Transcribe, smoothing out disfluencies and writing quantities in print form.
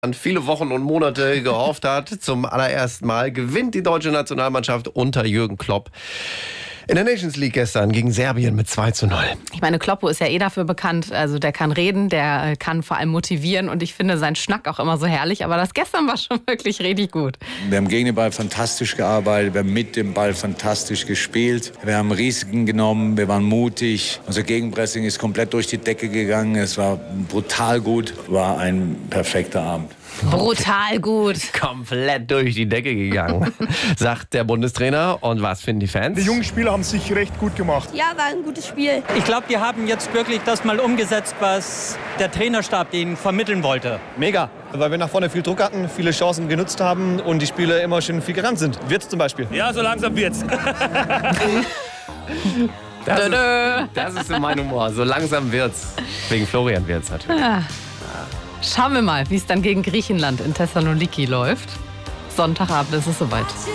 an viele Wochen und Monate gehofft hat. Zum allerersten Mal gewinnt die deutsche Nationalmannschaft unter Jürgen Klopp in der Nations League gestern gegen Serbien mit 2:0. Ich meine, Kloppo ist ja dafür bekannt, also der kann reden, der kann vor allem motivieren und ich finde seinen Schnack auch immer so herrlich, aber das gestern war schon wirklich richtig gut. Wir haben gegen den Ball fantastisch gearbeitet, wir haben mit dem Ball fantastisch gespielt, wir haben Risiken genommen, wir waren mutig, unser Gegenpressing ist komplett durch die Decke gegangen, es war brutal gut, war ein perfekter Abend. Brutal gut. Komplett durch die Decke gegangen, sagt der Bundestrainer. Und was finden die Fans? Die jungen Spieler haben sich recht gut gemacht. Ja, war ein gutes Spiel. Ich glaube, die haben jetzt wirklich das mal umgesetzt, was der Trainerstab ihnen vermitteln wollte. Mega, weil wir nach vorne viel Druck hatten, viele Chancen genutzt haben und die Spieler immer schön viel gerannt sind. Wirtz zum Beispiel. Ja, so langsam wird's. Das ist mein Humor. So langsam wird's. Wegen Florian Wirtz natürlich. Ja. Schauen wir mal, wie es dann gegen Griechenland in Thessaloniki läuft. Sonntagabend ist es soweit.